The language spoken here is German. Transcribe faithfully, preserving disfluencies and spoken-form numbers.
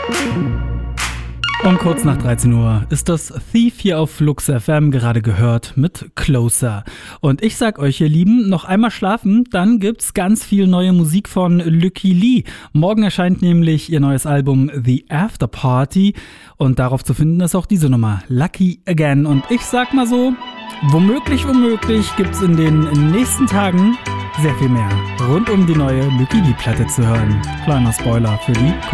Und kurz nach dreizehn Uhr ist das Thief hier auf Flux F M gerade gehört mit Closer. Und ich sag euch, ihr Lieben, noch einmal schlafen, dann gibt's ganz viel neue Musik von Lykke Li. Morgen erscheint nämlich ihr neues Album The After Party und darauf zu finden ist auch diese Nummer, Lucky Again. Und ich sag mal so, womöglich, womöglich gibt's in den nächsten Tagen sehr viel mehr rund um die neue Lykke Li Platte zu hören. Kleiner Spoiler für die